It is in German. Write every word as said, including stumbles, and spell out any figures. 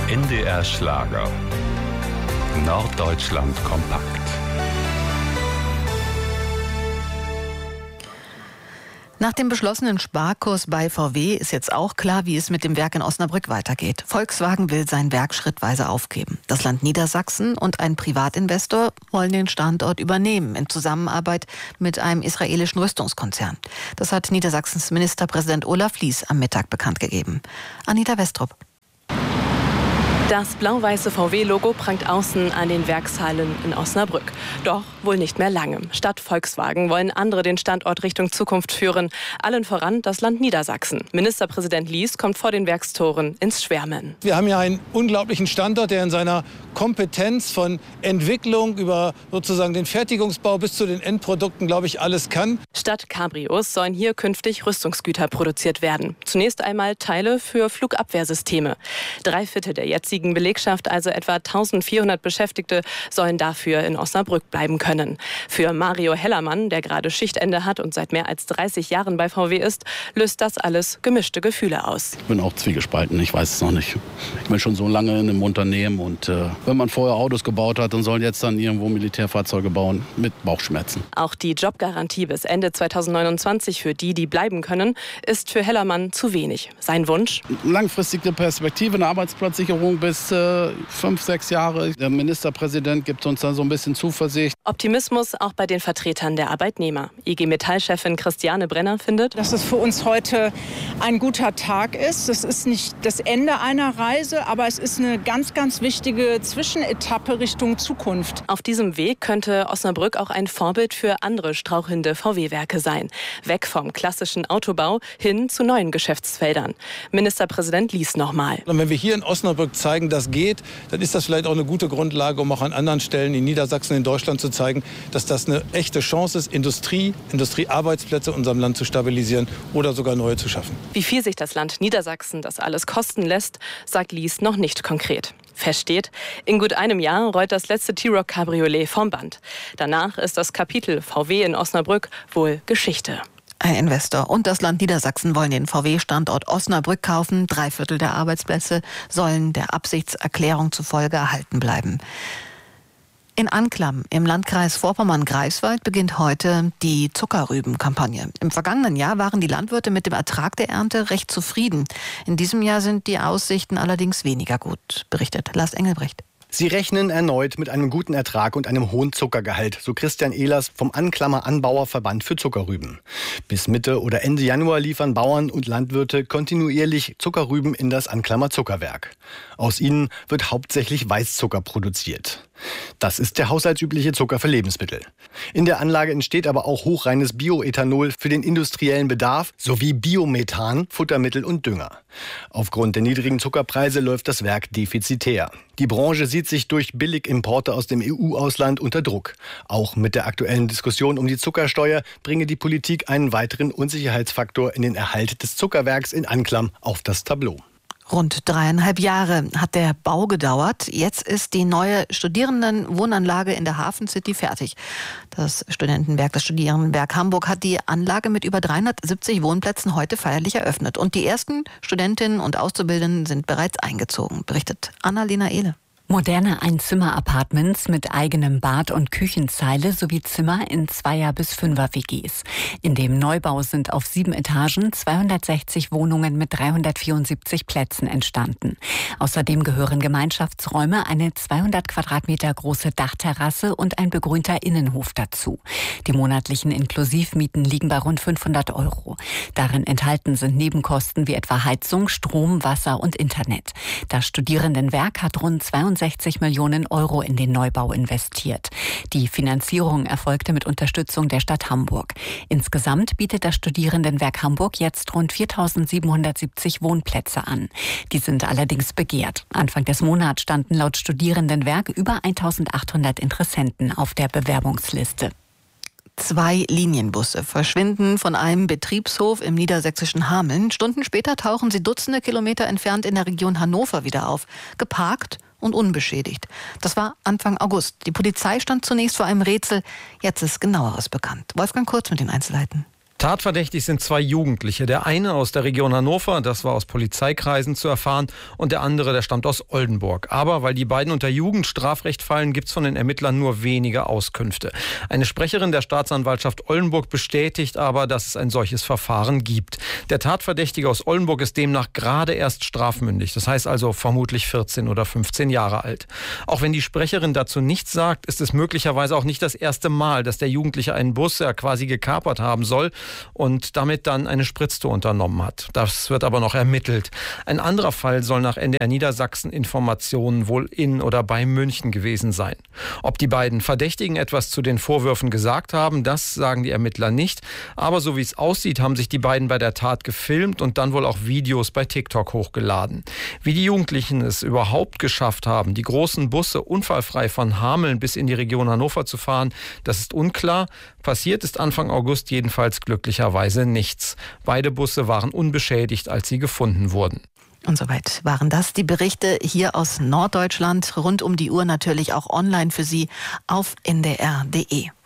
N D R Schlager. Norddeutschland kompakt. Nach dem beschlossenen Sparkurs bei V W ist jetzt auch klar, wie es mit dem Werk in Osnabrück weitergeht. Volkswagen will sein Werk schrittweise aufgeben. Das Land Niedersachsen und ein Privatinvestor wollen den Standort übernehmen in Zusammenarbeit mit einem israelischen Rüstungskonzern. Das hat Niedersachsens Ministerpräsident Olaf Lies am Mittag bekannt gegeben. Anita Westrup. Das blau-weiße V W-Logo prangt außen an den Werkshallen in Osnabrück. Doch wohl nicht mehr lange. Statt Volkswagen wollen andere den Standort Richtung Zukunft führen. Allen voran das Land Niedersachsen. Ministerpräsident Lies kommt vor den Werkstoren ins Schwärmen. Wir haben ja einen unglaublichen Standort, der in seiner Kompetenz von Entwicklung über sozusagen den Fertigungsbau bis zu den Endprodukten, glaube ich, alles kann. Statt Cabrios sollen hier künftig Rüstungsgüter produziert werden. Zunächst einmal Teile für Flugabwehrsysteme. Drei Viertel der jetzigen Belegschaft, also etwa eintausendvierhundert Beschäftigte, sollen dafür in Osnabrück bleiben können. Für Mario Hellermann, der gerade Schichtende hat und seit mehr als dreißig Jahren bei V W ist, löst das alles gemischte Gefühle aus. Ich bin auch zwiegespalten, ich weiß es noch nicht. Ich bin schon so lange in einem Unternehmen und äh, wenn man vorher Autos gebaut hat und soll jetzt dann irgendwo Militärfahrzeuge bauen, mit Bauchschmerzen. Auch die Jobgarantie bis Ende zweitausendneunundzwanzig für die, die bleiben können, ist für Hellermann zu wenig. Sein Wunsch? Langfristige Perspektive, eine Arbeitsplatzsicherung bis äh, fünf, sechs Jahre. Der Ministerpräsident gibt uns da so ein bisschen Zuversicht. Optimismus auch bei den Vertretern der Arbeitnehmer. I G Metall-Chefin Christiane Brenner findet, dass es für uns heute ein guter Tag ist. Es ist nicht das Ende einer Reise, aber es ist eine ganz, ganz wichtige Zwischenetappe Richtung Zukunft. Auf diesem Weg könnte Osnabrück auch ein Vorbild für andere strauchelnde V W-Werke sein. Weg vom klassischen Autobau hin zu neuen Geschäftsfeldern. Ministerpräsident Lies nochmal. Und wenn wir hier in Osnabrück zeigen, das geht, dann ist das vielleicht auch eine gute Grundlage, um auch an anderen Stellen in Niedersachsen, in Deutschland zu zeigen, dass das eine echte Chance ist, Industrie, Industriearbeitsplätze in unserem Land zu stabilisieren oder sogar neue zu schaffen. Wie viel sich das Land Niedersachsen das alles kosten lässt, sagt Lies noch nicht konkret. Fest steht, in gut einem Jahr rollt das letzte T-Roc Cabriolet vom Band. Danach ist das Kapitel V W in Osnabrück wohl Geschichte. Ein Investor und das Land Niedersachsen wollen den V W-Standort Osnabrück kaufen. Drei Viertel der Arbeitsplätze sollen der Absichtserklärung zufolge erhalten bleiben. In Anklam im Landkreis Vorpommern-Greifswald beginnt heute die Zuckerrübenkampagne. Im vergangenen Jahr waren die Landwirte mit dem Ertrag der Ernte recht zufrieden. In diesem Jahr sind die Aussichten allerdings weniger gut, berichtet Lars Engelbrecht. Sie rechnen erneut mit einem guten Ertrag und einem hohen Zuckergehalt, so Christian Ehlers vom Anklammer Anbauerverband für Zuckerrüben. Bis Mitte oder Ende Januar liefern Bauern und Landwirte kontinuierlich Zuckerrüben in das Anklammer Zuckerwerk. Aus ihnen wird hauptsächlich Weißzucker produziert. Das ist der haushaltsübliche Zucker für Lebensmittel. In der Anlage entsteht aber auch hochreines Bioethanol für den industriellen Bedarf sowie Biomethan, Futtermittel und Dünger. Aufgrund der niedrigen Zuckerpreise läuft das Werk defizitär. Die Branche sieht sich durch Billigimporte aus dem E U-Ausland unter Druck. Auch mit der aktuellen Diskussion um die Zuckersteuer bringe die Politik einen weiteren Unsicherheitsfaktor in den Erhalt des Zuckerwerks in Anklam auf das Tableau. Rund dreieinhalb Jahre hat der Bau gedauert. Jetzt ist die neue Studierendenwohnanlage in der Hafen City fertig. Das Studentenwerk, das Studierendenwerk Hamburg hat die Anlage mit über dreihundertsiebzig Wohnplätzen heute feierlich eröffnet. Und die ersten Studentinnen und Auszubildenden sind bereits eingezogen, berichtet Annalena Ehle. Moderne Einzimmer-Apartments mit eigenem Bad und Küchenzeile sowie Zimmer in Zweier- bis Fünfer-W Gs. In dem Neubau sind auf sieben Etagen zweihundertsechzig Wohnungen mit dreihundertvierundsiebzig Plätzen entstanden. Außerdem gehören Gemeinschaftsräume, eine zweihundert Quadratmeter große Dachterrasse und ein begrünter Innenhof dazu. Die monatlichen Inklusivmieten liegen bei rund fünfhundert Euro. Darin enthalten sind Nebenkosten wie etwa Heizung, Strom, Wasser und Internet. Das Studierendenwerk hat rund zweiundsechzig Millionen Euro in den Neubau investiert. Die Finanzierung erfolgte mit Unterstützung der Stadt Hamburg. Insgesamt bietet das Studierendenwerk Hamburg jetzt rund viertausendsiebenhundertsiebzig Wohnplätze an. Die sind allerdings begehrt. Anfang des Monats standen laut Studierendenwerk über eintausendachthundert Interessenten auf der Bewerbungsliste. Zwei Linienbusse verschwinden von einem Betriebshof im niedersächsischen Hameln. Stunden später tauchen sie Dutzende Kilometer entfernt in der Region Hannover wieder auf. Geparkt und unbeschädigt. Das war Anfang August. Die Polizei stand zunächst vor einem Rätsel. Jetzt ist Genaueres bekannt. Wolfgang Kurz mit den Einzelheiten. Tatverdächtig sind zwei Jugendliche. Der eine aus der Region Hannover, das war aus Polizeikreisen zu erfahren, und der andere, der stammt aus Oldenburg. Aber weil die beiden unter Jugendstrafrecht fallen, gibt es von den Ermittlern nur wenige Auskünfte. Eine Sprecherin der Staatsanwaltschaft Oldenburg bestätigt aber, dass es ein solches Verfahren gibt. Der Tatverdächtige aus Oldenburg ist demnach gerade erst strafmündig. Das heißt also vermutlich vierzehn oder fünfzehn Jahre alt. Auch wenn die Sprecherin dazu nichts sagt, ist es möglicherweise auch nicht das erste Mal, dass der Jugendliche einen Bus ja quasi gekapert haben soll und damit dann eine Spritztour unternommen hat. Das wird aber noch ermittelt. Ein anderer Fall soll nach N D R Niedersachsen Informationen wohl in oder bei München gewesen sein. Ob die beiden Verdächtigen etwas zu den Vorwürfen gesagt haben, das sagen die Ermittler nicht. Aber so wie es aussieht, haben sich die beiden bei der Tat gefilmt und dann wohl auch Videos bei TikTok hochgeladen. Wie die Jugendlichen es überhaupt geschafft haben, die großen Busse unfallfrei von Hameln bis in die Region Hannover zu fahren, das ist unklar. Passiert ist Anfang August jedenfalls glücklicherweise nichts. Beide Busse waren unbeschädigt, als sie gefunden wurden. Und soweit waren das die Berichte hier aus Norddeutschland. Rund um die Uhr natürlich auch online für Sie auf N D R punkt D E.